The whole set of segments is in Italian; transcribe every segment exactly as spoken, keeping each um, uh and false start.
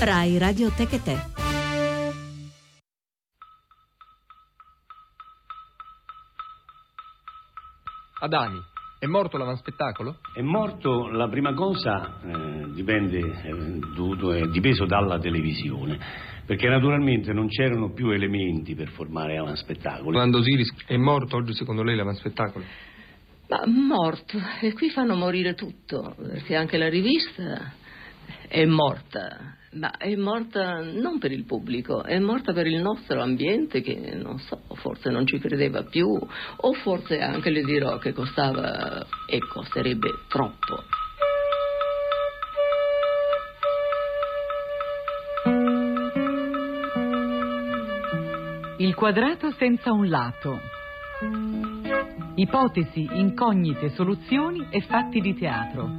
Rai Radio Tecate. Adami, è morto l'avanspettacolo? È morto, la prima cosa eh, dipende, eh, dovuto, è dipeso dalla televisione, perché naturalmente non c'erano più elementi per formare avanspettacoli. Quando Osiris è morto, oggi secondo lei l'avanspettacolo? Ma morto, e qui fanno morire tutto, perché anche la rivista è morta, ma è morta non per il pubblico, è morta per il nostro ambiente che, non so, forse non ci credeva più, o forse anche le dirò che costava e costerebbe troppo. Il quadrato senza un lato. Ipotesi, incognite, soluzioni e fatti di teatro.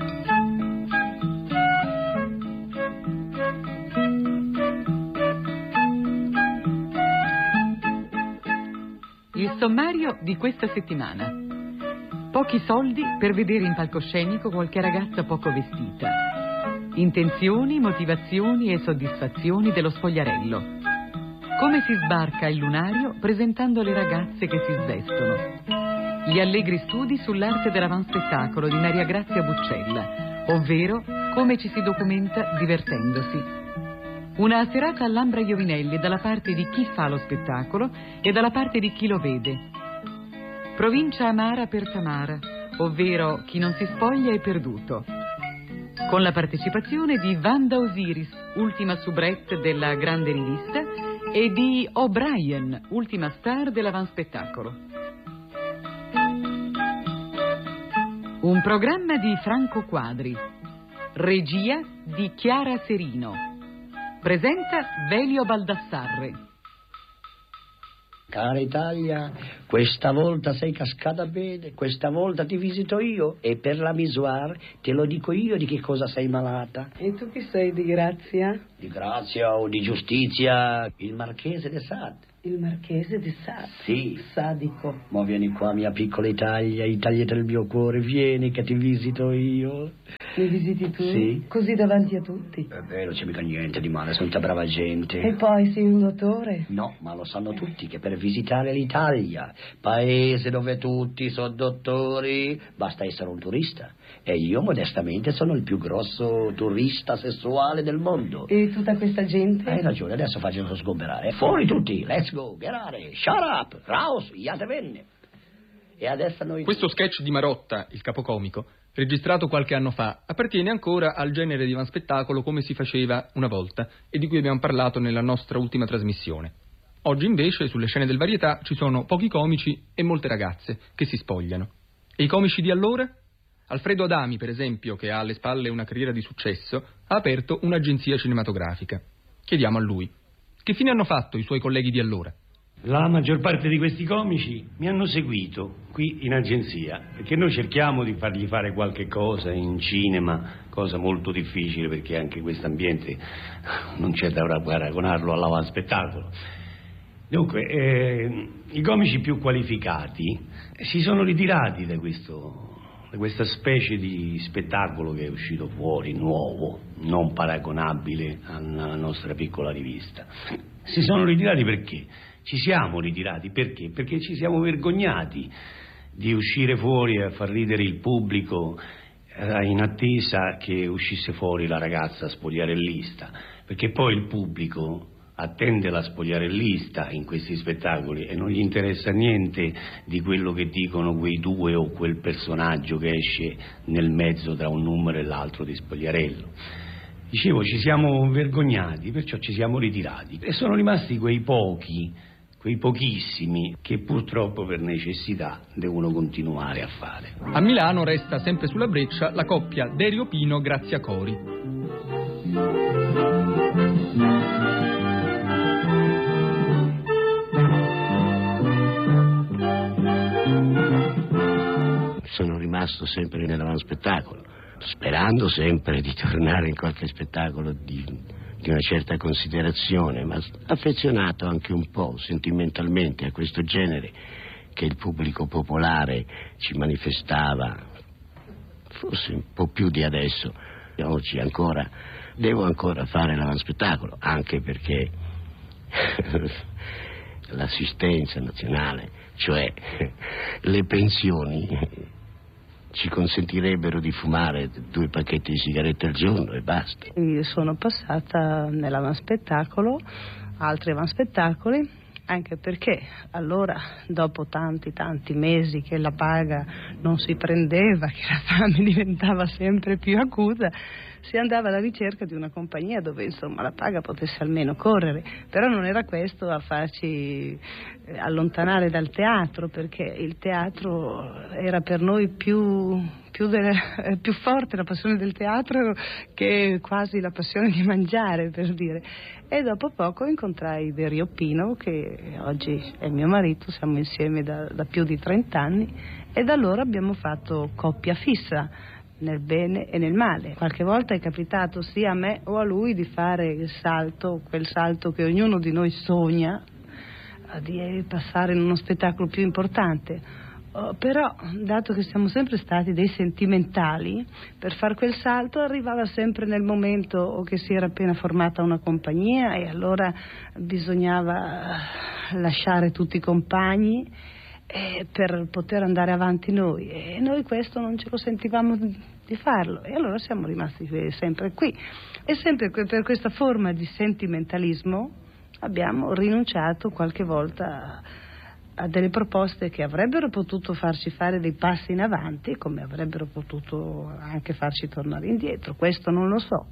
Il sommario di questa settimana. Pochi soldi per vedere in palcoscenico qualche ragazza poco vestita. Intenzioni, motivazioni e soddisfazioni dello spogliarello. Come si sbarca il lunario presentando le ragazze che si svestono. Gli allegri studi sull'arte dell'avanspettacolo di Maria Grazia Buccella, ovvero come ci si documenta divertendosi. Una serata all'Ambra Iovinelli dalla parte di chi fa lo spettacolo e dalla parte di chi lo vede. Provincia amara per Tamara, ovvero chi non si spoglia è perduto. Con la partecipazione di Wanda Osiris, ultima soubrette della grande rivista, e di O'Brien, ultima star dell'avanspettacolo. Un programma di Franco Quadri. Regia di Chiara Serino. Presenta Velio Baldassarre. Cara Italia, questa volta sei cascata bene, questa volta ti visito io e per la misura te lo dico io di che cosa sei malata. E tu chi sei, di Grazia? Di Grazia o di Giustizia, il Marchese de Sade. Il Marchese de Sade? Sì. Sadico. Ma vieni qua, mia piccola Italia, Italia del mio cuore, vieni che ti visito io. Mi visiti tu? Sì. Così davanti a tutti? È vero, c'è mica niente di male, sono tutta brava gente. E poi sei un dottore? No, ma lo sanno tutti che per visitare l'Italia, paese dove tutti sono dottori, basta essere un turista. E io modestamente sono il più grosso turista sessuale del mondo. E tutta questa gente? Hai ragione, adesso facciano sgomberare. Fuori tutti, let's go, get out, shut up, raus, iatevenne. E adesso noi... Questo sketch di Marotta, il capocomico, registrato qualche anno fa, appartiene ancora al genere di avanspettacolo come si faceva una volta e di cui abbiamo parlato nella nostra ultima trasmissione. Oggi invece sulle scene del varietà ci sono pochi comici e molte ragazze che si spogliano. E i comici di allora? Alfredo Adami, per esempio, che ha alle spalle una carriera di successo, ha aperto un'agenzia cinematografica. Chiediamo a lui: che fine hanno fatto i suoi colleghi di allora? La maggior parte di questi comici mi hanno seguito qui in agenzia, perché noi cerchiamo di fargli fare qualche cosa in cinema, cosa molto difficile perché anche questo ambiente non c'è da paragonarlo all'avanspettacolo. Dunque, eh, i comici più qualificati si sono ritirati da questo, da questa specie di spettacolo che è uscito fuori, nuovo, non paragonabile alla nostra piccola rivista. Si sono ritirati perché? Ci siamo ritirati perché? Perché ci siamo vergognati di uscire fuori a far ridere il pubblico in attesa che uscisse fuori la ragazza spogliarellista, perché poi il pubblico attende la spogliarellista in questi spettacoli e non gli interessa niente di quello che dicono quei due o quel personaggio che esce nel mezzo tra un numero e l'altro di spogliarello. Dicevo, ci siamo vergognati, perciò ci siamo ritirati e sono rimasti quei pochi, quei pochissimi che purtroppo per necessità devono continuare a fare. A Milano resta sempre sulla breccia la coppia Derio Pino Grazia Cori. Sono rimasto sempre nell'avanspettacolo, sperando sempre di tornare in qualche spettacolo di, di una certa considerazione, ma affezionato anche un po' sentimentalmente a questo genere che il pubblico popolare ci manifestava, forse un po' più di adesso, Oggi ancora devo ancora fare l'avanspettacolo, anche perché l'assistenza nazionale, cioè le pensioni, ci consentirebbero di fumare due pacchetti di sigarette al giorno e basta. Io sono passata nell'avanspettacolo, altri avanspettacoli, anche perché allora, dopo tanti tanti mesi che la paga non si prendeva, che la fame diventava sempre più acuta, si andava alla ricerca di una compagnia dove insomma la paga potesse almeno correre, però non era questo a farci allontanare dal teatro, perché il teatro era per noi più, più, delle, più forte la passione del teatro che quasi la passione di mangiare, per dire. E dopo poco incontrai Dario Pino, che oggi è mio marito, siamo insieme da, da più di trent'anni, e da allora abbiamo fatto coppia fissa nel bene e nel male. Qualche volta è capitato sia a me o a lui di fare il salto, quel salto che ognuno di noi sogna, di passare in uno spettacolo più importante. Oh, però, dato che siamo sempre stati dei sentimentali, per far quel salto arrivava sempre nel momento o che si era appena formata una compagnia e allora bisognava lasciare tutti i compagni eh, per poter andare avanti noi, e noi questo non ce lo sentivamo di farlo, e allora siamo rimasti sempre qui, e sempre per questa forma di sentimentalismo abbiamo rinunciato qualche volta a delle proposte che avrebbero potuto farci fare dei passi in avanti, come avrebbero potuto anche farci tornare indietro. Questo non lo so.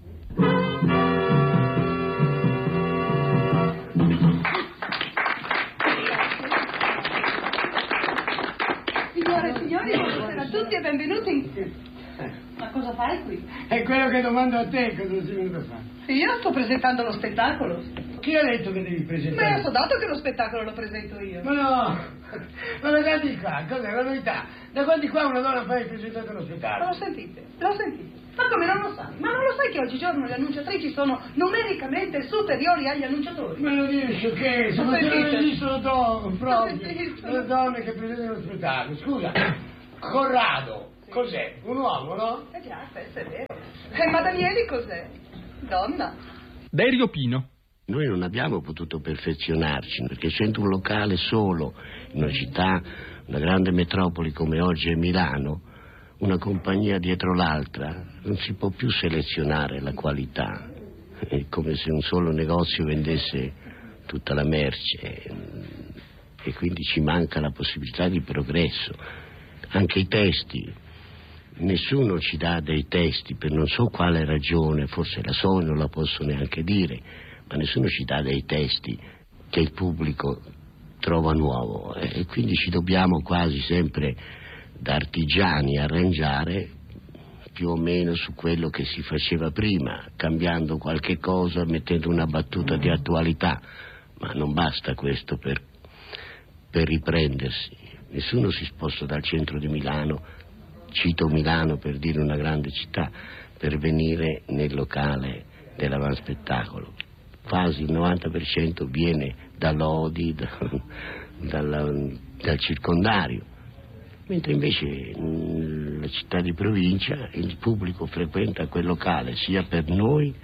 Signore e signori, buonasera a tutti e benvenuti. Ma cosa fai qui? È quello che domando a te, cosa sei venuto a fare? Io sto presentando lo spettacolo. Chi ha detto che devi presentare? Ma io so dato che lo spettacolo lo presento io. Ma no, ma guardi qua, cos'è la novità? Da quando qua una donna fa il presentato uno spettacolo? Lo sentite, lo sentite. Ma come non lo sai? Ma non lo sai che oggigiorno le annunciatrici sono numericamente superiori agli annunciatori? Ma non dire sciocchezza, ma se non esistono donne, proprio, le donne che presentano lo spettacolo. Scusa, Corrado, sì. Cos'è? Un uomo, no? Eh già, questo è vero. E Madamieli cos'è? Donna. Dario Pino. Noi non abbiamo potuto perfezionarci, perché essendo un locale solo in una città, una grande metropoli come oggi è Milano, una compagnia dietro l'altra, non si può più selezionare la qualità. È come se un solo negozio vendesse tutta la merce, e quindi ci manca la possibilità di progresso. Anche i testi, nessuno ci dà dei testi per non so quale ragione, forse la so e non la posso neanche dire, ma nessuno ci dà dei testi che il pubblico trova nuovo, e quindi ci dobbiamo quasi sempre da artigiani arrangiare più o meno su quello che si faceva prima, cambiando qualche cosa, mettendo una battuta di attualità, ma non basta questo per, per riprendersi. Nessuno si sposta dal centro di Milano, cito Milano per dire una grande città, per venire nel locale dell'avanspettacolo. Quasi il novanta per cento viene da Lodi, da, dalla, dal circondario, mentre invece nella città di provincia il pubblico frequenta quel locale sia per noi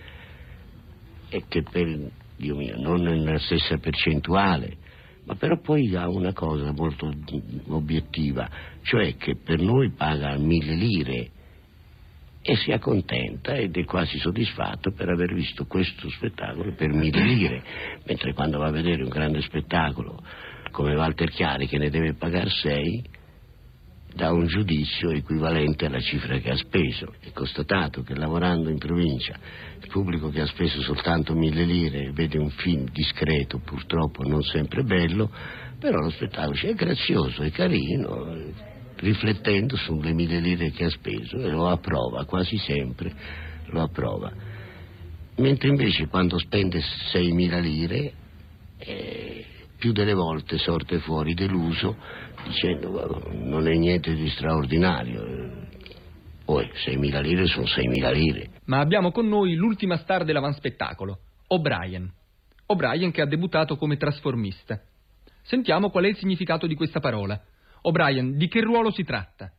e che per, Dio mio, non nella stessa percentuale, ma però poi ha una cosa molto obiettiva, cioè che per noi paga mille lire e si accontenta ed è quasi soddisfatto per aver visto questo spettacolo per mille lire, mentre quando va a vedere un grande spettacolo come Walter Chiari che ne deve pagare sei, dà un giudizio equivalente alla cifra che ha speso. È constatato che lavorando in provincia il pubblico che ha speso soltanto mille lire vede un film discreto, purtroppo non sempre bello, però lo spettacolo è grazioso, è carino, riflettendo sulle mille lire che ha speso, e lo approva, quasi sempre lo approva. Mentre invece quando spende seimila lire eh, più delle volte sorte fuori deluso dicendo non è niente di straordinario, poi seimila lire sono seimila lire. Ma abbiamo con noi l'ultima star dell'avanspettacolo, O'Brien. O'Brien che ha debuttato come trasformista. Sentiamo qual è il significato di questa parola. O'Brien, di che ruolo si tratta?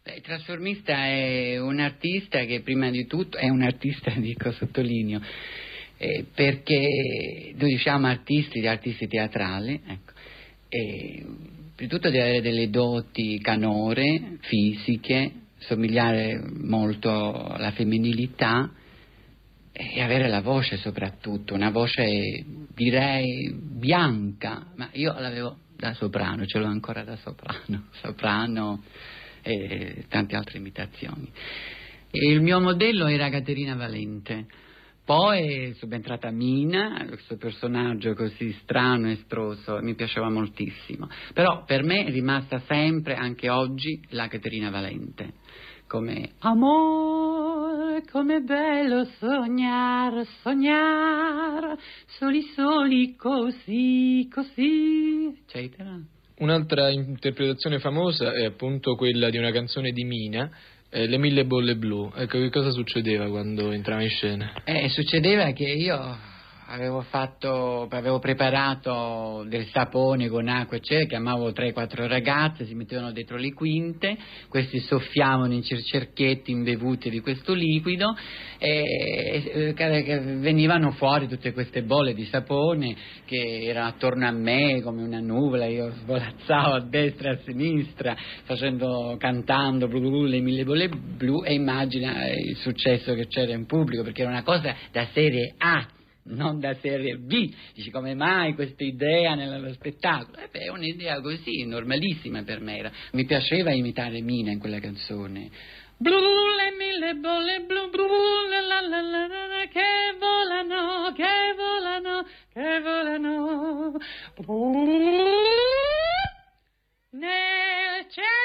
Il trasformista è un artista che prima di tutto è un artista, dico, sottolineo, eh, perché noi diciamo artisti, artisti teatrali, ecco, e, prima di tutto deve avere delle doti canore, fisiche, somigliare molto alla femminilità e avere la voce soprattutto, una voce direi bianca, ma io l'avevo da soprano, ce l'ho ancora da soprano, soprano e tante altre imitazioni. E il mio modello era Caterina Valente, poi è subentrata Mina, questo personaggio così strano e estroso, mi piaceva moltissimo, però per me è rimasta sempre, anche oggi, la Caterina Valente, come amore, come bello sognar, sognar, soli soli così, così, eccetera. Un'altra interpretazione famosa è appunto quella di una canzone di Mina, eh, Le mille bolle blu. Ecco, che cosa succedeva quando entrava in scena? Eh, succedeva che io avevo fatto, avevo preparato del sapone con acqua eccetera, chiamavo tre quattro ragazze, si mettevano dentro le quinte, questi soffiavano in cerchietti imbevuti di questo liquido e, e, e venivano fuori tutte queste bolle di sapone che erano attorno a me come una nuvola, io svolazzavo a destra e a sinistra facendo, cantando blu, blu, le mille bolle blu, e immagina il successo che c'era in pubblico, perché era una cosa da serie A, non da serie B. Dici, come mai questa idea nello spettacolo? E beh, è un'idea così, normalissima per me era. Mi piaceva imitare Mina in quella canzone. Blu, le mille bolle blu, blu, la la la la la, che volano, che volano, che volano, blu, nel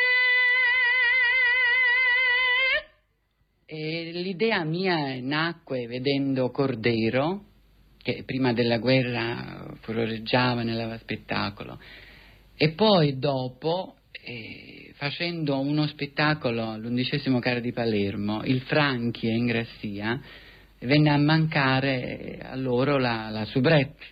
cielo. E l'idea mia nacque vedendo Cordero, che prima della guerra floreggiava nel spettacolo, e poi dopo eh, facendo uno spettacolo all'undicesimo Carro di Palermo, il Franchi e Ingrassia, venne a mancare a loro la, la soubrette,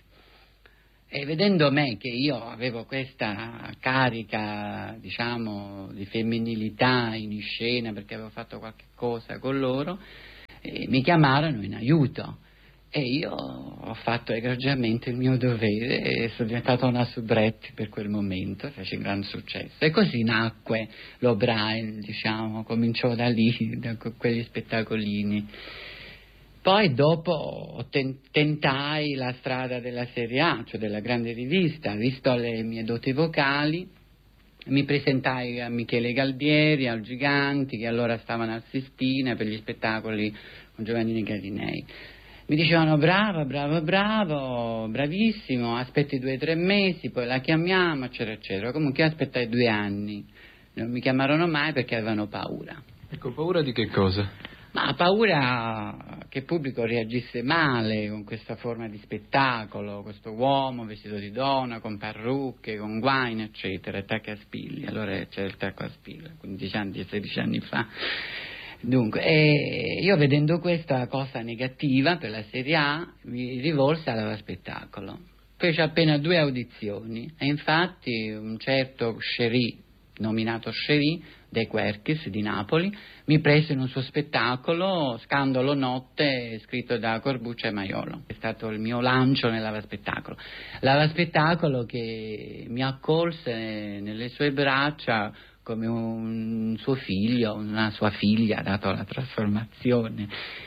e vedendo me che io avevo questa carica, diciamo, di femminilità in scena perché avevo fatto qualche cosa con loro, eh, mi chiamarono in aiuto. E io ho fatto egregiamente il mio dovere e sono diventata una soubrette per quel momento, fece un gran successo. E così nacque l'O'Brien, diciamo, cominciò da lì, da quegli spettacolini. Poi dopo tentai la strada della serie A, cioè della grande rivista, visto le mie doti vocali, mi presentai a Michele Galdieri, al Giganti, che allora stavano al Sistina per gli spettacoli con Giovannini Garinei. Mi dicevano bravo, bravo, bravo, bravissimo, aspetti due o tre mesi, poi la chiamiamo, eccetera, eccetera. Comunque aspettai due anni, non mi chiamarono mai perché avevano paura. Ecco, paura di che cosa? Ma paura che il pubblico reagisse male con questa forma di spettacolo, questo uomo vestito di donna, con parrucche, con guaine, eccetera, e tacca a spilli. Allora c'era il tacco a spilli, quindici anni, sedici anni fa. Dunque, eh, io vedendo questa cosa negativa per la serie A mi rivolsi alla spettacolo. Fece appena due audizioni e infatti un certo Scerì, nominato Scerì, dei Querchis di Napoli, mi prese in un suo spettacolo, Scandalo Notte, scritto da Corbuccio e Maiolo. È stato il mio lancio nell'Ava Spettacolo. L'Ava Spettacolo che mi accolse nelle sue braccia come un suo figlio, una sua figlia, dato la trasformazione,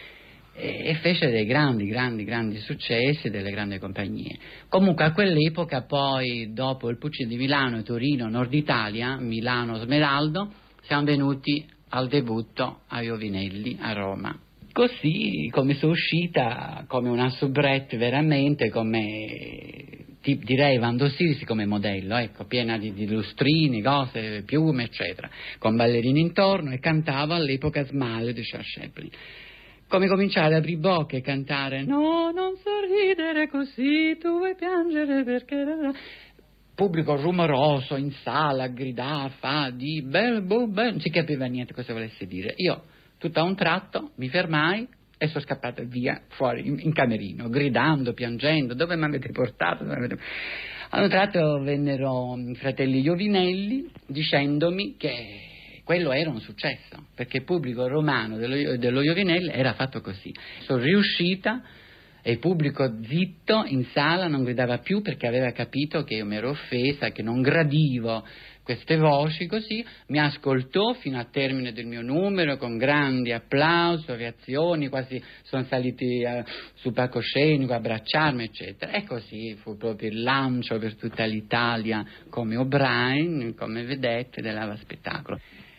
e fece dei grandi, grandi, grandi successi delle grandi compagnie. Comunque a quell'epoca poi, dopo il Puccini di Milano e Torino, Nord Italia, Milano Smeraldo, siamo venuti al debutto a Iovinelli, a Roma. Così come sono uscita come una soubrette veramente, come direi Vando Sirsi come modello, ecco, piena di, di lustrini, cose, piume, eccetera, con ballerini intorno, e cantavo all'epoca Smile di Charles Chaplin. Come cominciare ad aprire bocca e cantare no, non sorridere così, tu vuoi piangere perché... Pubblico rumoroso in sala, gridava, fa di bel, bel, bel, non si capiva niente cosa volesse dire. Io, tutto a un tratto, mi fermai e sono scappata via fuori in, in camerino, gridando, piangendo, dove mi avete portato? A un tratto vennero i fratelli Iovinelli dicendomi che, quello era un successo, perché il pubblico romano dello, dello Iovinelli era fatto così. Sono riuscita e il pubblico zitto in sala non gridava più perché aveva capito che io mi ero offesa, che non gradivo queste voci, così mi ascoltò fino al termine del mio numero con grandi applausi, reazioni, quasi sono saliti uh, sul palcoscenico a abbracciarmi, eccetera. E così fu proprio il lancio per tutta l'Italia come O'Brien, come vedette dell'Ava Spettacolo.